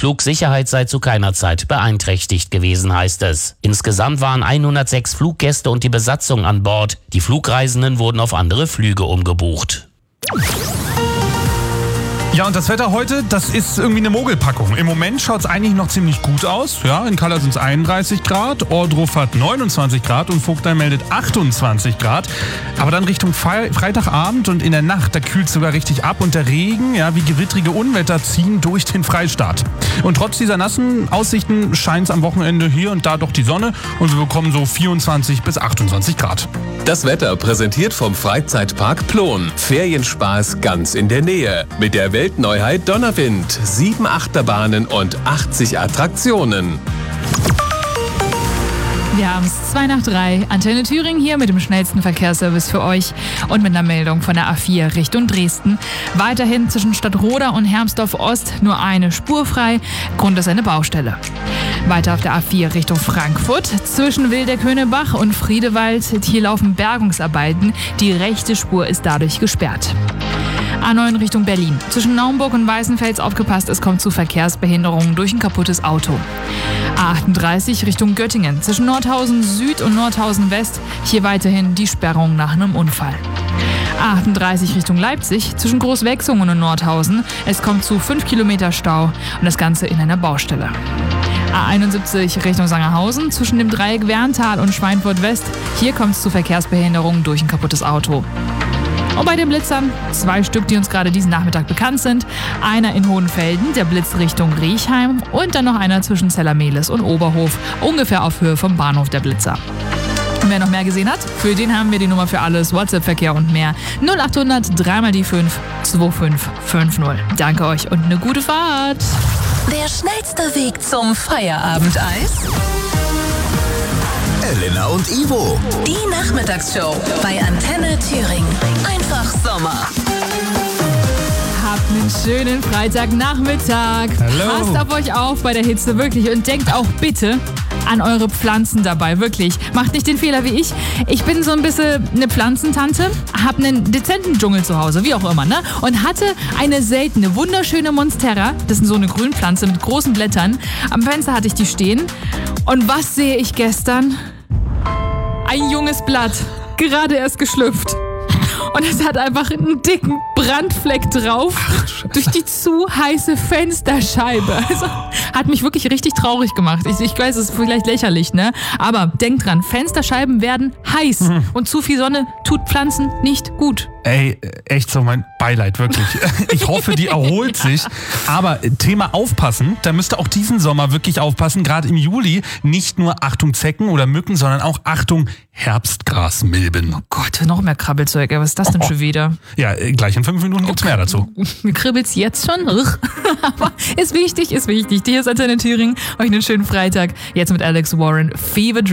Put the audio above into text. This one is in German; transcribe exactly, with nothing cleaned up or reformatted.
Flugsicherheit sei zu keiner Zeit beeinträchtigt gewesen, heißt es. Insgesamt waren hundertsechs Fluggäste und die Besatzung an Bord. Die Flugreisenden wurden auf andere Flüge umgebucht. Ja, und das Wetter heute, das ist irgendwie eine Mogelpackung. Im Moment schaut es eigentlich noch ziemlich gut aus. Ja, in Calla sind es einunddreißig Grad, Ohrdruf hat neunundzwanzig Grad und Vogtland meldet achtundzwanzig Grad. Aber dann Richtung Fe- Freitagabend und in der Nacht, da kühlt es sogar richtig ab und der Regen, ja, wie gewittrige Unwetter ziehen durch den Freistaat. Und trotz dieser nassen Aussichten scheint es am Wochenende hier und da doch die Sonne und wir bekommen so vierundzwanzig bis achtundzwanzig Grad. Das Wetter präsentiert vom Freizeitpark Plon. Ferienspaß ganz in der Nähe. Mit der Weltneuheit Donnerwind. Sieben Achterbahnen und achtzig Attraktionen. Wir haben es zwei nach drei. Antenne Thüringen hier mit dem schnellsten Verkehrsservice für euch und mit einer Meldung von der A vier Richtung Dresden. Weiterhin zwischen Stadtroda und Hermsdorf Ost nur eine Spur frei. Grund ist eine Baustelle. Weiter auf der A vier Richtung Frankfurt. Zwischen Wildeck-Höhnebach und Friedewald. Hier laufen Bergungsarbeiten. Die rechte Spur ist dadurch gesperrt. A neun Richtung Berlin. Zwischen Naumburg und Weißenfels aufgepasst, es kommt zu Verkehrsbehinderungen durch ein kaputtes Auto. A achtunddreißig Richtung Göttingen. Zwischen Nordhausen Süd und Nordhausen West. Hier weiterhin die Sperrung nach einem Unfall. A achtunddreißig Richtung Leipzig. Zwischen Großwechsungen und Nordhausen. Es kommt zu fünf Kilometer Stau und das Ganze in einer Baustelle. A einundsiebzig Richtung Sangerhausen. Zwischen dem Dreieck Werntal und Schweinfurt West. Hier kommt es zu Verkehrsbehinderungen durch ein kaputtes Auto. Und bei den Blitzern, zwei Stück, die uns gerade diesen Nachmittag bekannt sind. Einer in Hohenfelden, der Blitz Richtung Riechheim und dann noch einer zwischen Zellermehlis und Oberhof, ungefähr auf Höhe vom Bahnhof der Blitzer. Und wer noch mehr gesehen hat, für den haben wir die Nummer für alles, WhatsApp-Verkehr und mehr. null achthundert drei mal die fünf zwei fünf fünf null. Danke euch und eine gute Fahrt. Der schnellste Weg zum Feierabendeis? Elena und Ivo. Die Nachmittagsshow bei Antenne Thüringen. Einfach Sommer. Habt einen schönen Freitagnachmittag. Hallo. Passt auf euch auf bei der Hitze, wirklich. Und denkt auch bitte an eure Pflanzen dabei, wirklich. Macht nicht den Fehler wie ich. Ich bin so ein bisschen eine Pflanzentante, hab einen dezenten Dschungel zu Hause, wie auch immer, ne? Und hatte eine seltene, wunderschöne Monstera. Das ist so eine Grünpflanze mit großen Blättern. Am Fenster hatte ich die stehen. Und was sehe ich gestern? Ein junges Blatt, gerade erst geschlüpft. Und es hat einfach einen dicken Brandfleck drauf. Ach, durch die zu heiße Fensterscheibe. Also, hat mich wirklich richtig traurig gemacht. Ich, ich weiß, es ist vielleicht lächerlich, ne? Aber denkt dran, Fensterscheiben werden heiß. Mhm. Und zu viel Sonne tut Pflanzen nicht gut. Ey, echt so mein Beileid, wirklich. Ich hoffe, die erholt sich. Aber Thema Aufpassen, da müsst ihr auch diesen Sommer wirklich aufpassen. Gerade im Juli nicht nur Achtung Zecken oder Mücken, sondern auch Achtung Herbstgrasmilben. Oh Gott, noch mehr Krabbelzeug. Was ist das denn oh, schon wieder? Ja, gleich in fünf Minuten gibt's mehr dazu. Mir kribbelt's jetzt schon. Aber ist wichtig, ist wichtig. Hier ist Antenne Thüringen. Euch einen schönen Freitag. Jetzt mit Alex Warren. Fever Dream.